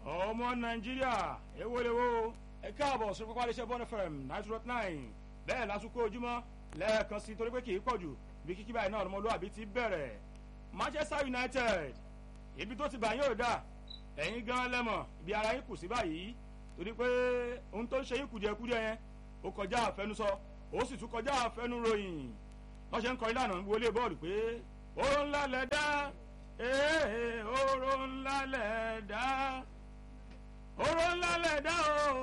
ọmọ nàìjíríà ewéléwó ẹ káàbọ̀ sí pápá iléeṣẹ́ Bond FM 90.9 bẹ́ẹ̀ lásìkò ojúmọ́ lẹ́ẹ̀kan sí torí pé kì í pọ̀jù bí kíkí báyìí náà ọmọlúwàbí ti bẹ̀rẹ̀ Manchester United ibi tó ti bà yín ò dà ẹ̀yin gan lẹ́mọ̀ ibi ara yín kù sí báyìí torí pé ohun tó ń ṣe yín kùdìẹ̀kudìẹ̀ yẹn ó kọjá àfẹnusọ ó sì tún kọjá àfẹnuròyìn wọ́n ṣe ń kọ ìlànà wọlé bọ́ọ̀lù pé oró ńlá lẹ̀ dá oró ńlá lẹ̀ dá oró ńlá lẹ̀ dá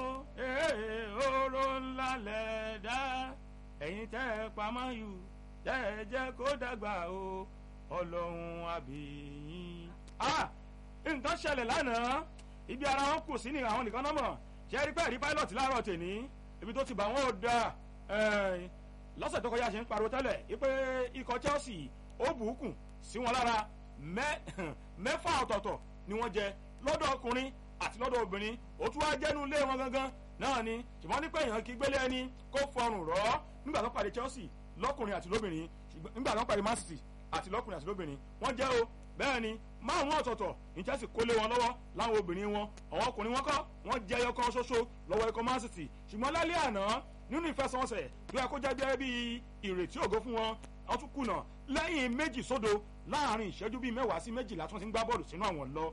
oró ńlá lẹ̀ dá ẹ̀yin tẹ́ ẹ pamọ́ yù tẹ́ ẹ jẹ́ kó dàgbà o ọlọ́run àbíyín. Nǹkan ṣẹlẹ̀ lánàá ibi ara wọn kù sí ní àwọn nìkan náà mọ̀ ṣe rí pẹ́ẹ́rí pilot láàárọ̀ tèní ibi tó ti bà wọ́n ò da lọ́sẹ̀ tó kọjá ṣe ń pariwo tẹ́lẹ̀ wípé ikọ̀ Chelsea ó bùkún sí wọn lára mẹ́fà ọ̀tọ̀ọ̀tọ̀ ni wọ́n jẹ lọ́dọ̀ ọkùnrin àti lọ́dọ̀ obìnrin ó tún wá jẹ́nu ilé wọn gangan náà ni ṣùgbọ́n nípa èèyàn kí gbélé ẹni kó fọrùn rọ́ nígbà tó pàdé Chelsea lọ́kùnrin àti lóbìnrin nígbà tó pàdé Man City àti lọ́kùnrin àti lóbìnrin wọ́n jẹ́ o bẹ́ẹ̀ ni márùn-ún ọ̀tọ̀ọ̀tọ̀ ní Chelsea kó lé wọn lọ́wọ́ láwọn obìnrin wọn àwọn ọkùnrin wọn kọ́ wọ́n jẹ́ ẹyọ kan ṣoṣo lọ́wọ́ ikọ̀ Man City ṣùgbọ́n lálẹ́ àná nínú ìfẹsẹ̀wọnsẹ̀ tó yẹ kó jẹ́ bí ìrètí ògo fún wọn wọ́n tún kùnà lẹ́yìn 2-0 láàrin ìṣẹ́jú bíi 10 sí 12 tí wọ́n ti ń gbá bọ́ọ̀lù sínú àwọn lọ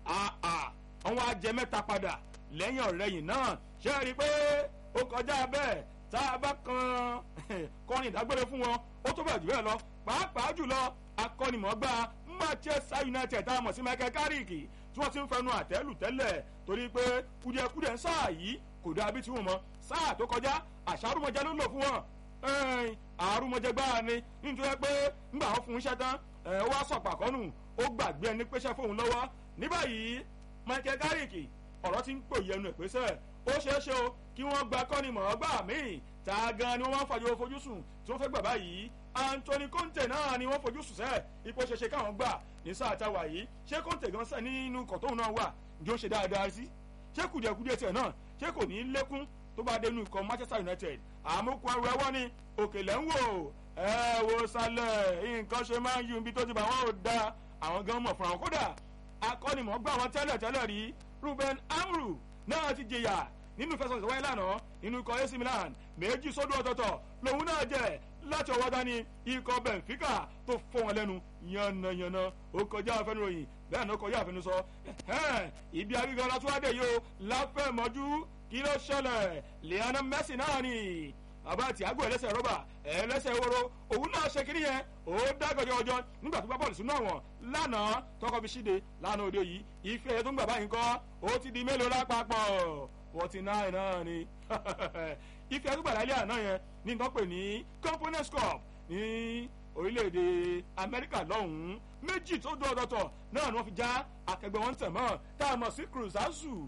àwọn ajẹ mẹ́ta padà lẹ́yìn ọ̀rẹ́yìn náà ṣe rí i pé ó kọjá bẹ́ẹ̀ tá a bá kan kọrin ìdágbére fún wọn ó tó bẹ̀ jù bẹ́ẹ̀ lọ pàápàá jùlọ akọ́nimọ̀ọ́gbá Manchester United tá a mọ̀ sí Michael Carrick tí wọ́n ti ń fẹnu àtẹ́lù tẹ́lẹ̀ torí pé kùdìẹ̀kùdìẹ̀ ń sáà yìí kò dáa bí tí wọ́n mọ̀ sáà tó kọjá àṣàrùmọ̀jẹ ló lò fún wọn àrùmọ̀jẹ gbáà ni nítorí pé ńgbà wọn fún iṣẹ́ tán ó wá sọ̀pà kọ́nù ó gbàgbé ẹni péṣẹ́ fóun lọ́wọ́ ní báyìí Michael Carrick ọ̀rọ̀ ti ń pò yẹnu ẹ̀ pẹ́sẹ́ ó ṣeéṣe o kí wọ́n gba kọ́nimọ̀ọ́gbá míì tá a gan ni wọ́n máa ń fàjọ fojúsùn tí wọ́n fẹ́ gbà báyìí Anthony Conte náà ni wọ́n fojú sùn sẹ́ ipò ṣeṣe káwọn gbà ní sáà táwa yìí ṣé Conte gan sẹ́ nínú kọ̀tóun náà wà ǹjẹ́ ó ṣe dáadáa sí ṣé kùdìẹ̀kùdìẹ̀ tiẹ̀ náà ṣé kò ní lékún tó bá dénú ikọ̀ Manchester United àmúkú ẹrù ẹwọ́ ni òkèlè ń wò ẹ wo sálẹ̀ nǹkan ṣe máa ń yí ibi tó ti bà wọ́n ò da àwọn gan mọ̀ fún àwọn kódà akọ́nimọ̀ọ́gbà wọn tẹ́lẹ̀ rí Ruben Amorim náà ti jìyà nínú ìfẹsẹ̀wọnsẹ̀ wáyé lánàá nínú ikọ̀ AC Milan 2 sódò ọ̀tọ̀ọ̀tọ̀ lòun náà jẹ́ láti ọwọ́ dání ikọ̀ Benfica tó fọ́ wọn lẹ́nu yànnàyànnà ó kọjá àfẹnuròyìn bẹ́ẹ̀ náà kọjá àfẹnusọ ibi àrígan látúwádé yìí ó láfẹ̀mọ́jú kí ló ṣẹlẹ̀ Lionel Messi náà ni bàbá Thiago ẹlẹ́sẹ̀ rọ́bà ẹlẹ́sẹ̀ wóró òun náà ṣe kiri yẹn ó dágọjọ ọjọ́ nígbà tó gbá bọ́ọ̀lù sínú àwọn lánàá tọkọ fi ṣíde lánàá òde yìí ife ẹ̀yẹ tó ń gbà báyìí ńkọ́ ó ti di mélòó lápapọ̀ 49 náà ni ife ẹ̀yẹ tó gbà lálẹ́ àná yẹn ní nǹkan pè ní Conference Cup ní orílẹ̀-èdè Amẹ́ríkà lọ́hùn-ún 2 tó dún ọ̀tọ̀ọ̀tọ̀ náà ni wọ́n fi já akẹgbẹ́ wọn tẹ̀ mọ́ tá a mọ̀ sí Cruz Azul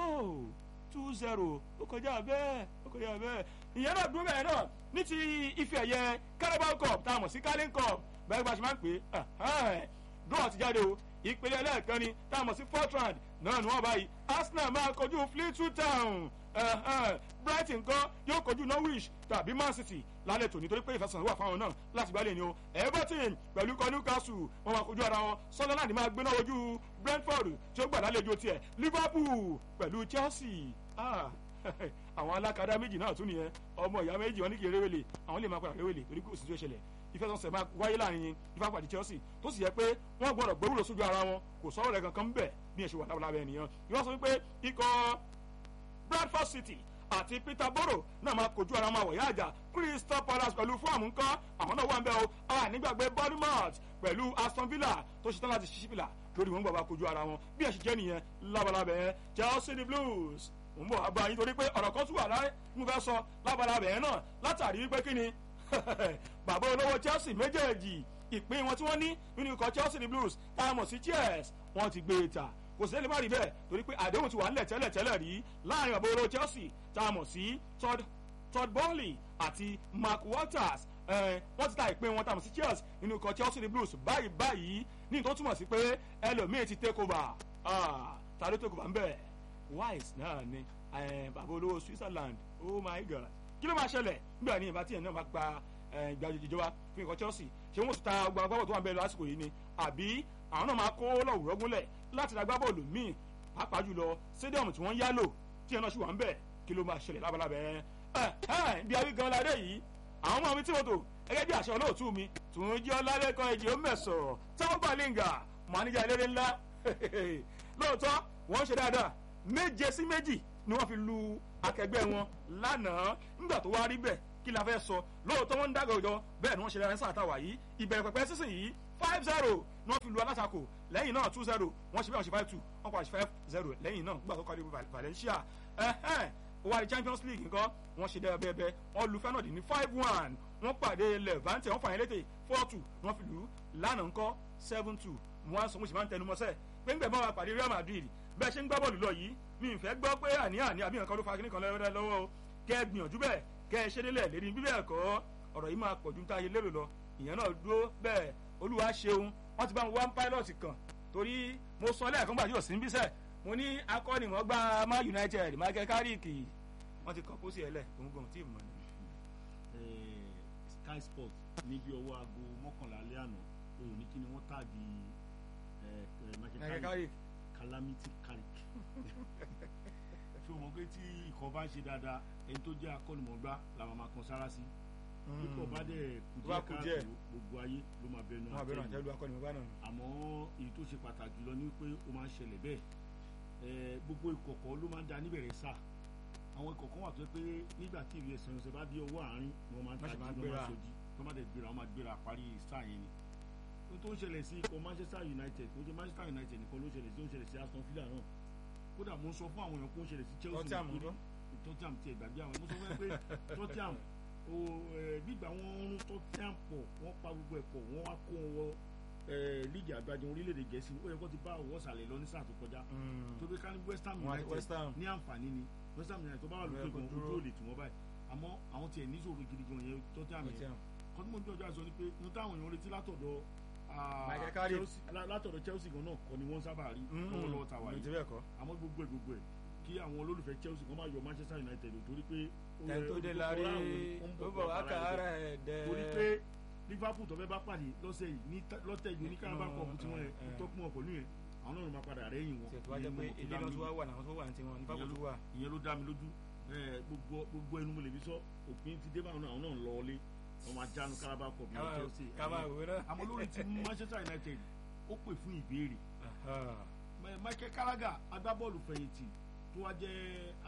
2-0 ó kọjá bẹ́ẹ̀ ìyẹn náà dúró bẹ́ẹ̀ náà ní ti ife ẹ̀yẹ Carabao Cup tá a mọ̀ sí Carling Cup bẹ́ẹ̀ bá ṣe máa ń pè é dúró ti jáde o ìpele ẹlẹ́ẹ̀kan ni tá a mọ̀ sí 4th round náà ni wọ́n báyìí Arsenal máa kojú Fleetwood Town Brighton kan yóò kojú Norwich tàbí Man City lálẹ́ tòní torí pé ìfẹsẹ̀wọnsẹ̀ wà fáwọn náà láti gbálẹ̀ ni o Everton pẹ̀lú ikọ̀ Newcastle wọ́n máa kojú ara wọn Sunderland máa gbéná wojú Brentford tí ó gbà lálejò tiẹ̀ Liverpool pẹ̀lú Chelsea àwọn alákadá méjì náà tún nìyẹn ọmọ ìyá méjì wọn ní kí eréwèlè àwọn lè máa padà réwèlè torí kò sì tó ṣẹlẹ̀ ìfẹsẹ̀wọnsẹ̀ máa wáyé láàrin Liverpool àti Chelsea tó sì yẹ pé wọ́n gbọ́dọ̀ gbówúrò sójú ara wọn kò sọ̀rọ̀ rẹ̀ kankan bẹ̀ bí ẹ̀ṣẹ̀ wà lábẹ́ ènìyàn ìwọ́n sọ wípé ikọ̀ Bradford City àti Peterborough náà máa kojú ara máa wọ̀yá àjà Crystal Palace pẹ̀lú fúàmù ńkọ́ àwọn náà wà ń bẹ̀ o nígbàgbé Bournemouth pẹ̀lú Aston Villa tó ṣetán láti ṣíṣí fìlà lórí wọn gbàgbà kojú ara wọn bí ẹ̀ṣẹ̀ jẹ́ nìyẹn lábalábẹ́ Chelsea the Blues ń bọ̀ àbá yín torí pé ọ̀rọ̀ kan tún wà láyé mo fẹ́ sọ lábalábẹ́ náà látàrí wípé kí ni bàbá olówó Chelsea méjèèjì ìpín wọn tí wọ́n ní nínú ikọ̀ Chelsea the Blues tá a mọ̀ sí Cheers wọ́n ti gbé e ta kò sí lè má rí bẹ́ẹ̀ torí pé àdéhùn ti wà nílẹ̀ tẹ́lẹ̀ rí láàrin bàbá olówó Chelsea tá a mọ̀ sí Todd Boehly àti Mark Walters wọ́n ti ta ìpín wọn tá a mọ̀ sí Cheers nínú ikọ̀ Chelsea the Blues báyìí ní tó túmọ̀ sí pé ẹlòmíì ti take over ta ló take over ń bẹ̀ Wise náà ni bàbá olówó Switzerland oh my God kí ló máa ṣẹlẹ̀ nígbà ní ìbá tí ẹ̀ náà máa gba ìgbàjọ ìjọba fún ikọ̀ Chelsea ṣé wọ́n ti ta gbàgbọ́ tó wà ń bẹ lásìkò yìí ni àbí àwọn náà máa kó lọ́wọ́rọ́ gúnlẹ̀ láti ra gbábọ́ọ̀lù míì pàápàá jùlọ stadium tí wọ́n yálò tí ẹ̀ náà ṣì wà ń bẹ̀ kí ló máa ṣẹlẹ̀ lábalábẹ́ bí awí gan ládé yìí àwọn ọmọ mi tí mo tò gẹ́gẹ́ bí àṣẹ olóòtú mi tòun jẹ́ ọlálẹ́kan ẹ̀jẹ̀ ó mẹ̀sọ̀ táwọn gbàlẹ́ngà màníjà eléré ńlá lóòótọ́ wọ́n ṣe dáadáa 7-2 ni wọ́n fi lu akẹgbẹ́ wọn lánàá nígbà tó wá rí bẹ́ẹ̀ kí la fẹ́ sọ lóòótọ́ wọ́n ń dàgọ̀jọ bẹ́ẹ̀ ni wọ́n ṣe dáadáa sáà táwa yìí ìbẹ̀rẹ̀ pẹ̀pẹ́ sísìn yìí 5-0 ni wọ́n fi lu alátakò lẹ́yìn náà 2-0 wọ́n ṣe bẹ́ẹ̀ wọ́n ṣe 5-2 wọ́n padà ṣe 5-0 lẹ́yìn náà nígbà tó kọ́ ní Valencia ó wá di Champions League nǹkan wọ́n ṣe dáadáa bẹ́ẹ̀ wọ́n lu Feyenoord ní 5-1 wọ́n pàdé Levante wọ́n fà yín létè 4-2 wọ́n fi lù ú lánàá nǹkan 7-2 wọ́n á sọ mo sì máa ń tẹnu mọ́sẹ̀ pé ńgbẹ̀ bá wa pàdé Real Madrid bẹ́ẹ̀ ṣe ń gbá bọ́ọ̀lù lọ yìí mi ì fẹ́ gbọ́ pé àbí nǹkan ló fa kíní kan lọ́wọ́ kẹ́ ẹ gbìyànjú bẹ́ẹ̀ kẹ́ ẹ ṣe délẹ̀ lérí bíbẹ̀ ẹ̀kọ́ ọ̀rọ̀ yìí máa pọ̀ ju táyé lérò lọ ìyẹn náà dúró bẹ́ẹ̀ Olúwa ṣeun wọ́n ti bá wọn wá ń pilot kan torí mo sọ lẹ́ẹ̀kan gbà yóò sí ń bísẹ̀ mo ní akọ́nìmọ̀gbá Man United Michael Carrick wọ́n ti kàn kó sí ẹlẹ́ òun gan tí ì mọ̀ ní. Sky Sports níbi ọwọ́ aago 11 alẹ́ àná òun ní kí ni wọ́n tàbí Michael Carrick Calamity Carrick ṣé o mọ̀ pé tí ikọ̀ bá ń ṣe dáadáa ẹni tó jẹ́ akọ́nìmọ̀gbá làwọn máa kan sára sí ikọ̀ bá dẹ̀ kùdíẹ̀ káàtó gbogbo ayé ló máa bẹnu àtẹ́lu akọ́nìmọ̀gbá náà. àmọ́ èyí tó ṣe pàtàkì lọ ni pé ó máa ń ṣẹlẹ̀ bẹ́ẹ̀ gbogbo ìkọ̀kọ̀ ló máa ń da níbẹ̀rẹ̀ sáà àwọn ìkọ̀kọ̀ wà tó pé nígbà tí ìrìn ẹ̀sán ọ̀sẹ̀ bá dé ọwọ́ àárín wọn máa ń tají wọn máa sojí wọn máa dẹ̀ gbéra wọn máa gbéra parí sáà yẹn ni ó tó ń ṣẹlẹ̀ sí ikọ̀ Manchester United ó jẹ́ Manchester United nìkan ló ṣẹlẹ̀ sí ó ń ṣẹlẹ̀ sí Aston Villa náà kódà mo ń sọ fún àwọn èèyàn pé ó ń ṣẹlẹ̀ sí Chelsea Tottenham tiẹ̀ gbàgbé àwọn mo sọ fún ẹ pé Tottenham nígbà wọn ń rún Tottenham pọ̀ wọ́n pa gbogbo ẹ̀ pọ̀ wọ́n wá kó wọn wọ líìgì àgbájọ orílẹ̀-èdè Gẹ̀ẹ́sì ó yẹ kó ti bá ọwọ́ sàlẹ̀ lọ ní sáà tó kọjá tó bí ká ní West Ham United ní àǹfààní ni West Ham United tó bá wà lókè gan ojú ò lè tì wọ́n báyìí àmọ́ àwọn tiẹ̀ níṣòro gidi gan yẹn Tottenham yẹn kọ́tún mọ́ bí ọjọ́ àìsàn ni pé ní táwọn èèyàn retí látọ̀dọ̀ Chelsea gan náà kọ́ ni wọ́n sábà rí lọ́wọ́lọ́wọ́ ta wà yìí àmọ́ gbogbo ẹ̀ kí àwọn olólùfẹ́ Chelsea kan máa yọ Manchester United torí pé torí pé Liverpool tó fẹ́ bá pàdé lọ́sẹ̀ yìí lọ́tẹ̀ yìí ní Carabao Cup tí wọ́n tó kún ọ̀ pẹ̀lú yẹn àwọn náà ló máa padà rẹ́yìn wọn. ṣètò wájú pé ilé náà tó wá wà náà tó wà ní tiwọn ní Liverpool tó wà. ìyẹn ló dá mi lójú gbogbo ẹnu mo lè fi sọ òpin ti dé báwọn náà àwọn náà ń lọlé wọn máa jánu Carabao Cup ní Chelsea àmọ́ lórí ti Manchester United ó pè fún ìbéèrè Michael Carragher agbábọ́ọ̀lù fẹ̀yìntì tó wá jẹ́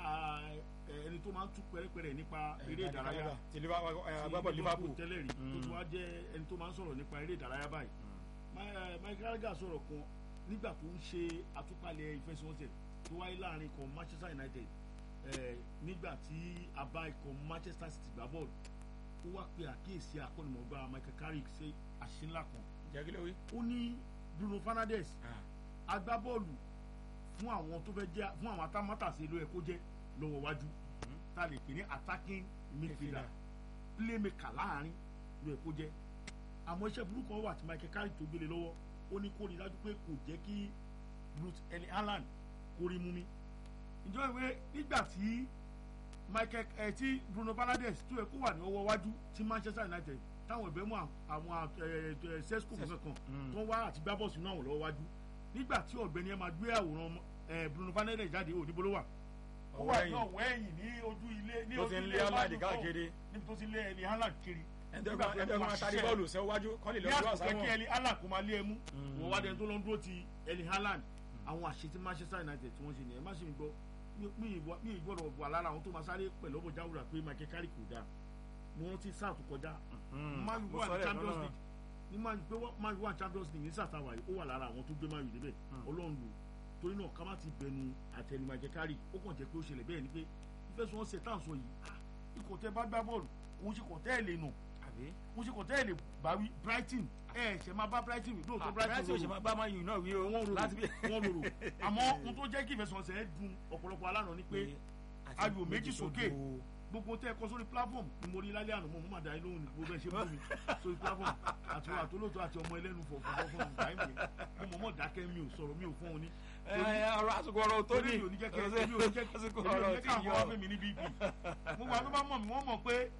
ẹni tó máa ń tú pẹ́rẹ́pẹ́rẹ́ nípa eré ìdárayá agbábọ́ọ̀lù Liverpool tẹ́lẹ̀ rí tó wá jẹ́ ẹni tó máa ń sọ̀rọ̀ nípa eré ìdárayá báyìí Michael Carragher sọ̀rọ̀ kan nígbà tó ń ṣe àtúpalẹ̀ ìfẹsẹ̀wọnsẹ̀ tó wáyé láàrin ikọ̀ Manchester United nígbà tí a bá ikọ̀ Manchester City gbá bọ́ọ̀lù ó wá pe àkíyèsí akọ́nimọ̀ọ́gbá Michael Carrick ṣe àṣìńlá kan ó ní Bruno Fernandes agbábọ́ọ̀lù fún àwọn tó fẹ́ jẹ́ fún àwọn atámátàsí ló yẹ kó jẹ́ lọ́wọ́ wájú tá a lè pè ní attacking midfielder playmaker láàrin ló yẹ kó jẹ́ àmọ́ iṣẹ́ burúkú wà tí Michael Carrick tó gbélé lọ́wọ́ ó ní kó rí dájú pé kò jẹ́ kí Brute Haaland kó rí mú mi ìjọba ìwé nígbà tí tí Bruno Fernandes tó yẹ kó wà ní ọwọ́ wájú tí Manchester United táwọn ìbẹ́ mú àwọn sesco kankan tó ń wá àti gbá bọ́ọ̀sì náà wọ̀ lọ́wọ́ wájú nígbà tí ọ̀gbẹ́ni ẹ máa gbé àwòrán Bruno Fernandes jáde òdìbò ló wà ó wà ní ọ̀wọ́ ẹ̀yìn ní ojú ilé ní ojú ilé Haaland káàkiri níbi tó ti lé ẹni Haaland kiri ẹ̀ńdẹ́gbọ́n máa tari bọ́ọ̀lù sẹ́ wájú kọ́ni lè wá sáwọn. ní àsìkò kí ẹni Haaland kó máa lé ẹmú wọ́n wá dẹni tó lọ ń dúró ti ẹni Haaland àwọn àṣetí Manchester United tí wọ́n ṣe nìyẹn má ṣe mi gbọ́ mi ìgbọ́dọ̀ wà lára àwọn tó máa sáré pẹ̀lú ọmọ jáwúrà pé Michael Carrick kò dáa mo rántí sáà tó kọjá Man U wà ní Champions League ní Man U wà ní Champions League ní sàtàwà yìí ó wà lára àwọn tó gbé Man U débẹ̀ Ọlọ́run lò torí náà ká má ti bẹnu àtẹnu Michael Carrick ó kàn jẹ́ pé ó ṣẹlẹ̀ bẹ́ẹ̀ ni pé ìfẹsùnwọnsẹ̀ tá à ń sọ yìí ikọ̀ tẹ́ bá gbá bọ́ọ̀lù òun ṣe kọ̀ tẹ́ ẹ̀ lè nà òun ṣe kọ̀ tẹ́ ẹ̀ lè bá wí Brighton ṣe máa bá Brighton wí lóòótọ́ Brighton ṣe máa bá Man U náà wí o wọ́n rorò àmọ́ ohun tó jẹ́ kí ìfẹsùnwọnsẹ̀ ẹ̀ dùn ọ̀pọ̀lọpọ̀ alánà ni pé ayò méjì sókè gbogbo tẹ́ ẹ kọ sórí platform ni mo rí lálẹ́ àná mo máa dá yín lóhùn ní gbogbo ẹ ṣe mú mi sórí platform àti àtolóòtọ́ àti ọmọ ẹlẹ́nu fọ̀fọ̀ fún mi báyìí mi mo mọ̀ dákẹ́ mi ò sọ̀rọ̀ mi ò fún un ní. ọ̀rọ̀ àsìkò ọ̀rọ̀ tó ní àsìkò ọ̀rọ̀ tí yọ mi ní bíbí gbogbo àwọn tó bá mọ̀ mi wọ́n mọ̀ pé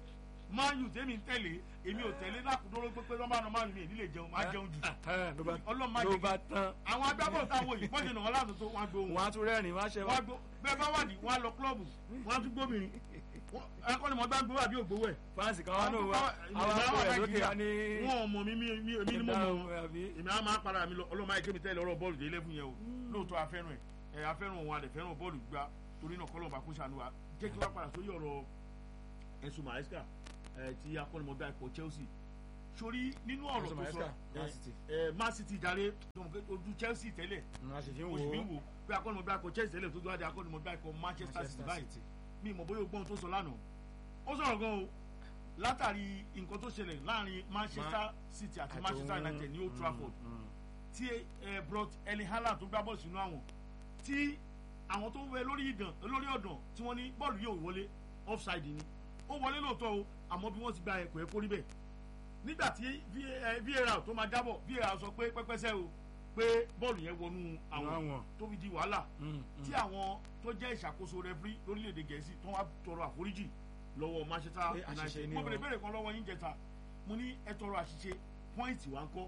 Man U tèmi ń tẹ̀lé èmi ò tẹ̀lé lákùúdóró pé wọ́n bá nà Man U mi nílé jẹun máa jẹun jù. ọlọ́mọ ló bá tán. àwọn agbábọ̀ táwọn yìí pọ́njì náà wọ́n láti tó wọn gbóhùn. wọ́n á tún rẹ́rìn wọ́n á ṣe wọ́n. bẹ́ẹ̀ bá wà ní wọ́n á lọ kílọ̀bù wọ́n á tún gbómìnrin. akọ́nimọ̀gbá gbowó àbí ògbówó ẹ̀. fáǹsì kan wá náà wá àwọn akọ ẹ̀ lókè wá ní. wọn ò mọ̀ mi ni mo mọ̀ wọn. èmi á máa para mi lọ ọlọ́mọ ayé kémi tẹ́lẹ̀ ọ̀rọ̀ bọ́ọ̀lù dé lẹ́fún yẹn o lóòótọ́ afẹ́ràn ẹ̀ afẹ́ràn òun adẹ̀ fẹ́ràn bọ́ọ̀lù gbá torí náà kọ́lọ́ọ̀bà kó ṣàánú wa jẹ́ kí wọ́n padà sórí ọ̀rọ̀ Enzo Maresca tí akọ́nimọ̀gbá ikọ̀ Chelsea sórí nínú ọ̀rọ̀ tó sọ Man City jàre ojú Chelsea tẹ́lẹ̀ òṣìbí wò pé akọ́nimọ̀gbá ikọ̀ Chelsea tẹ́lẹ̀ tó dúró adé akọ́nimọ̀gbá ikọ̀ Manchester City báyìí mi ìmọ̀ bóyá ogbóhun tó sọ lánàá ó sọ̀rọ̀ gan o látàrí nǹkan tó ṣẹlẹ̀ láàrin Manchester City àti Manchester United ní Old Trafford tí brought Erling Haaland tó gbá bọ́ọ̀lù sínú àwọn tí àwọn tó wẹ lórí ọ̀dàn tí wọ́n ní bọ́ọ̀lù yóò wọlé offside ni ó wọlé lóòótọ́ o àmọ́ bí wọ́n ti gba ẹ̀kọ́ ẹ̀kọ́ rí bẹ́ẹ̀ nígbà tí VAR tó máa jábọ̀ VAR sọ pé pẹ́pẹ́sẹ́ o pé bọ́ọ̀lù yẹn wọnú àwọn tó fi di wàhálà tí àwọn tó jẹ́ ìṣàkóso rẹfúrí lórílẹ̀‐èdè Gẹ̀ẹ́sì tó wá tọrọ àforíjì lọ́wọ́ Manchester United mo bèrè kan lọ́wọ́ yín jẹta mo ní ẹ tọrọ àṣìṣe pọ́ìntì wa ń kọ́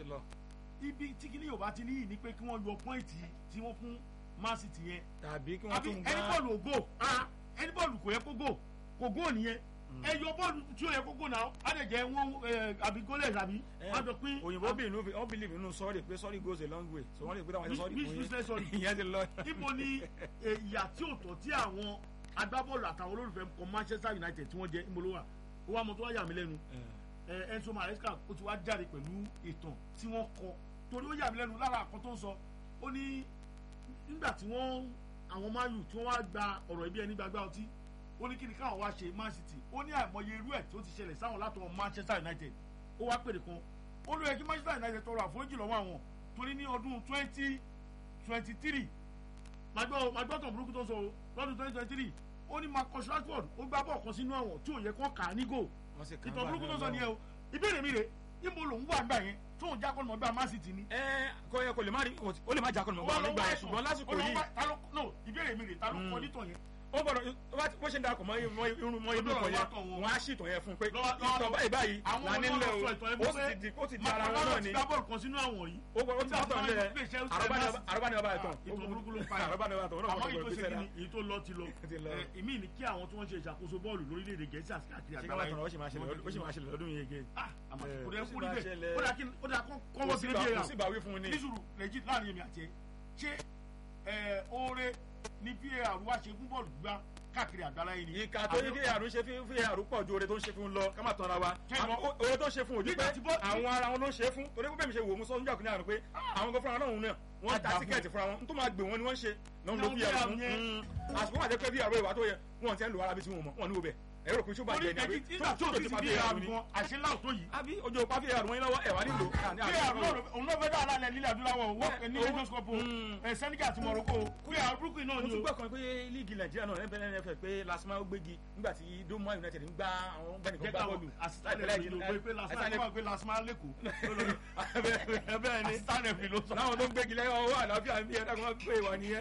ibi tí kìíní yóò bá ti níyì ni pé kí wọ́n yọ pọ́ìntì tí wọ́n fún Man City yẹn tàbí kí wọ́n tún gbá ẹni bọ́ọ̀lù ògo ẹni bọ́ọ̀lù kò yẹ kó gò nìyẹn ẹ yọ bọ́ọ̀lù tí ó yẹ kó gò náà á lè jẹ́ wọ́n àbí gólẹ̀ tàbí wọ́n jọ pín. òyìnbó believe nínú sorry pé sorry goes a long way so wọ́n lè gbé táwọn sorry fún yín ìyẹn ti lọ. ibo ni ìyà tí ò tọ́ tí àwọn agbábọ́ọ̀lù àtàwọn olólùfẹ́ kọ Manchester United tí wọ́n jẹ́ ìmọ̀lówà ó wá mọ tó wá yà mí lẹ́nu Enzo Maresca ó ti wá jáde pẹ̀lú ìtàn tí wọ́n kọ torí ó yà mí lẹ́nu lára àkọ́ tó ń sọ ó ní nígbà tí àwọn Man U tí wọ́n wá gba ọ̀rọ̀ ibi ẹni gbàgbá ọtí ó ní kí ni káwọn wá ṣe Man City ó ní àìmọye irú ẹ̀ tí ó ti ṣẹlẹ̀ sáwọn látọ̀ Manchester United ó wá pèrè kan ó ló yẹ kí Manchester United tọrọ àforíjì lọ́wọ́ àwọn torí ní ọdún 2023 magbọ́tàn burúkú tó sọ lọ́dún 2023 ó ní Marcus Rashford ó gbá bọ́ọ̀ kan sínú àwọn tí ò yẹ kó kà á ní gò ìtàn burúkú tó sọ nìyẹn o ìbéèrè mi rè níbo lòun wà gbà yẹn tó ń jákọ́ nìmọ̀ gbà Man City ni. kò lè má rí ó lè má jákọ́ nìmọ̀ gbà nígbà yẹn ṣùgbọ́n lásìkò yìí. ìbéèrè mi rè ta ló kọ nítàn yẹn. ó gbọ́dọ̀ bó ṣe ń darapọ̀ mọ́ inú ìtàn yẹn wọ́n á sì ìtàn yẹn fún un pé ìtàn báyìí là nílẹ̀ o ó ti di ara wọn náà ni. máa kan sínú àwọn yìí. ó ti tán lẹ̀ àrọ́bá ni ọba ìtàn. ìtàn burúkú ló ń pa yẹn. àrọ́bá ni ọba ìtàn. àmọ́ èyí tó ṣe kíni èyí tó lọ ti lọ. ìmí ni kí àwọn tí wọ́n ṣe ìṣàkóso bọ́ọ̀lù lórílẹ̀‐èdè Gẹ̀ẹ́sì àti káàkiri àgbáyé. ó sì máa ṣẹlẹ̀ lọ́dún yìí gé. kò dé kúrú bẹ́ẹ̀ ó dà kọ́wọ́ sí ilé kò sí ìbáwí fún un ní. nísùrù lẹ́jì láàrin èmi àti ẹ ṣé oore ni VAR wá ṣe fún bọ́ọ̀lù gbá káàkiri àgbára yìí ni. ìka tó ní VAR ṣe fún VAR pọ̀ ju oore tó ń ṣe fún lọ ká má tọ́ra wa oore tó ń ṣe fún ojú pé àwọn ara wọn ló ń ṣe fún torí pé mi ṣe wò ó mú sọ níjà kúnlẹ̀ àrùn pé àwọn kan fúnra náà wọ́n ta tíkẹ́ẹ̀tì fúnra wọn tó máa gbé wọn ni wọ́n ń ṣe náà ń lo VAR fún àsìkò wà jẹ́ pé VAR ìwà tó yẹ wọn ti ń lo ara bí tí wọn mọ̀ wọn ní wo bẹ̀ ẹ̀rọ kò ṣùgbọ́n àjẹ́ ní àbí tó ti pa VAR wọn àṣelá tó yìí. àbí ojú pa VAR wọn lọ́wọ́ ẹ̀wà nílò. VAR òun náà fẹ́ dá alálẹ̀ nílẹ̀ adúláwọ̀ wọ́n ní Nations Cup Senegal àti Morocco VAR Brooklyn náà ni o. mo tún gbọ́ kan pé líìgì Nàìjíríà náà NFF pé Lasma ó gbégi nígbà tí Doma United ń gbá àwọn gbẹ̀nìkan gbá bọ́ọ̀lù. Lasma lẹ́kọ̀ọ́ bẹ́ẹ̀ ni láwọn tó ń gbégi lẹ́yìn ọwọ́ àlàáfíà ní ẹ̀dá kan gbé ìwà nìyẹn.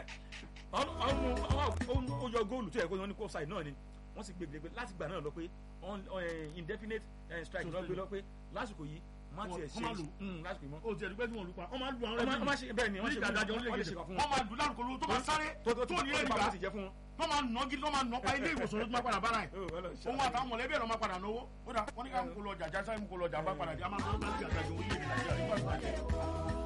ó yọ góòlù tó yẹ kó ní kó offside náà ni wọ́n sì gbégbé láti gbà náà lọ pé indefinite strike náà gbé lọ pé lásìkò yìí má tiẹ̀ ṣe lásìkò yìí mọ́. o ti ẹ̀dùn pé tí wọ́n lù pa wọ́n máa lu àwọn rẹ̀ bẹ́ẹ̀ ni wọ́n ṣe ìdàgbàjọ wọ́n máa dùn lárúkọ lówó tó máa sáré tó ní èrìgbà wọ́n máa nà gidi wọ́n máa nà pa ilé ìwòsàn ló tún máa padà bára ẹ̀ òun àtàwọn mọ̀lẹ́bí ẹ̀ lọ́ máa padà náwó ó dà wọ́n ní ká mú kó lọ jà já sáré mú kó lọ jà bá padà dé a máa lọ́ọ́ bá jà jà jọ orílẹ̀-èdè Nàìjíríà nígbà tó bá jẹ́.